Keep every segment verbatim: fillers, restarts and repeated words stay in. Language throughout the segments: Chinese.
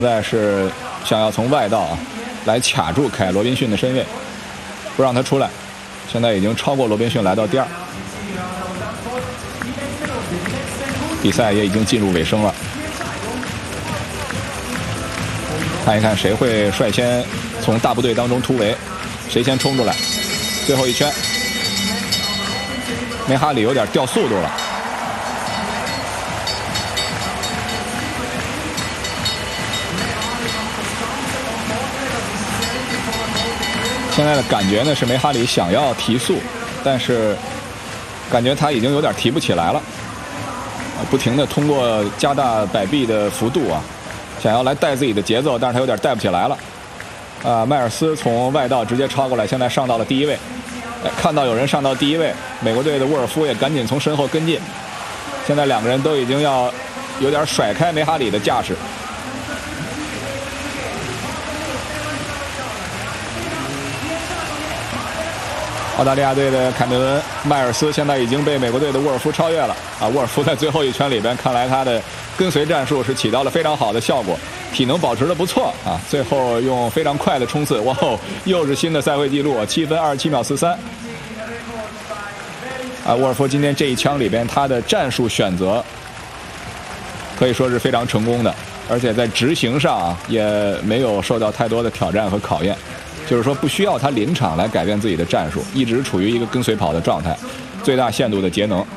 现在是想要从外道啊来卡住凯罗宾逊的身位，不让他出来。现在已经超过罗宾逊，来到第二。比赛也已经进入尾声了，看一看谁会率先从大部队当中突围，谁先冲出来。最后一圈，梅哈里有点掉速度了。现在的感觉呢是梅哈里想要提速，但是感觉他已经有点提不起来了。不停地通过加大摆臂的幅度啊，想要来带自己的节奏，但是他有点带不起来了。啊，迈尔斯从外道直接超过来，现在上到了第一位。看到有人上到第一位，美国队的沃尔夫也赶紧从身后跟进。现在两个人都已经要有点甩开梅哈里的架势。澳大利亚队的凯梅伦·迈尔斯现在已经被美国队的沃尔夫超越了啊！沃尔夫在最后一圈里边，看来他的跟随战术是起到了非常好的效果，体能保持得不错啊！最后用非常快的冲刺，哇哦，又是新的赛会纪录，七分二十七秒四三。啊，沃尔夫今天这一枪里边，他的战术选择可以说是非常成功的，而且在执行上啊，也没有受到太多的挑战和考验。就是说，不需要他临场来改变自己的战术，一直处于一个跟随跑的状态，最大限度的节能。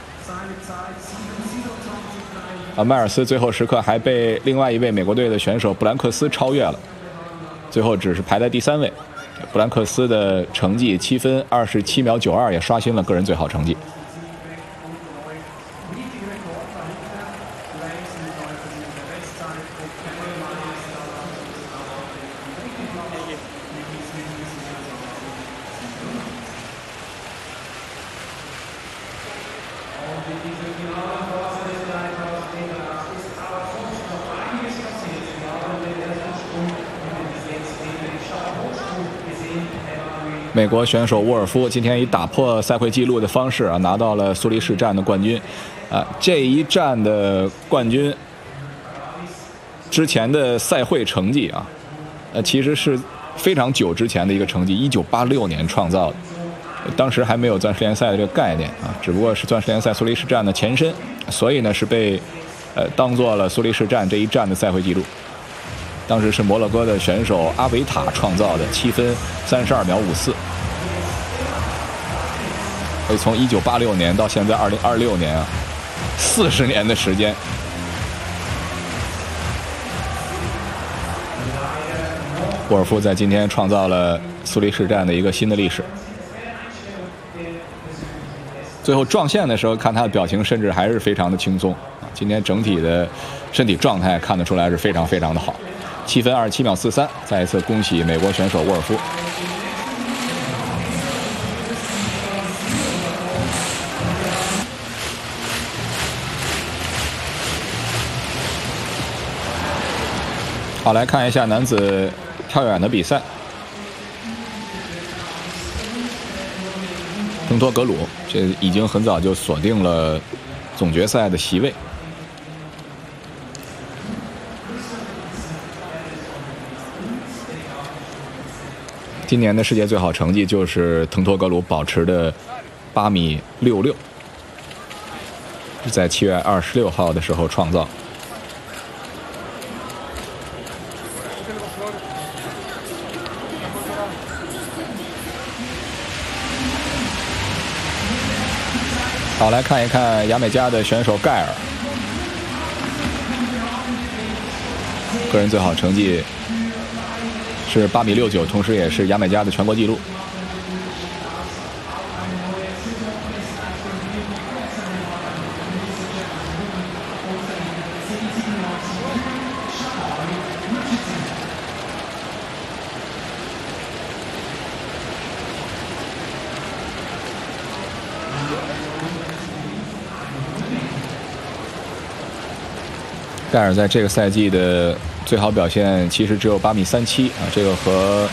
啊，迈尔斯最后时刻还被另外一位美国队的选手布兰克斯超越了，最后只是排在第三位。布兰克斯的成绩七分二十七秒九二，也刷新了个人最好成绩。美国选手沃尔夫今天以打破赛会纪录的方式啊，拿到了苏黎世站的冠军。啊，这一站的冠军之前的赛会成绩啊，呃，其实是非常久之前的一个成绩，一九八六年创造的。当时还没有钻石联赛的这个概念啊，只不过是钻石联赛苏黎世站的前身，所以呢是被呃当做了苏黎世站这一站的赛会纪录。当时是摩洛哥的选手阿维塔创造的，七分三十二秒五四。所以从一九八六年到现在二零二六年啊，四十年的时间。沃尔夫在今天创造了苏黎世站的一个新的历史。最后撞线的时候，看他的表情，甚至还是非常的轻松啊。今天整体的身体状态看得出来是非常非常的好。七分二十七秒四三，再一次恭喜美国选手沃尔夫。好，来看一下男子跳远的比赛。滕托格鲁这已经很早就锁定了总决赛的席位。今年的世界最好成绩就是滕托格鲁保持的八米六六，是在七月二十六号的时候创造。好，来看一看牙买加的选手盖尔，个人最好成绩是八米六九，同时也是牙买加的全国纪录。盖尔在这个赛季的最好表现其实只有八米三七啊，这个和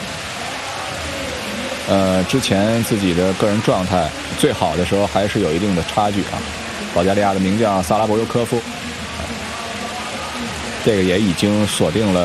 呃之前自己的个人状态最好的时候还是有一定的差距啊。保加利亚的名将萨拉博尤科夫这个也已经锁定了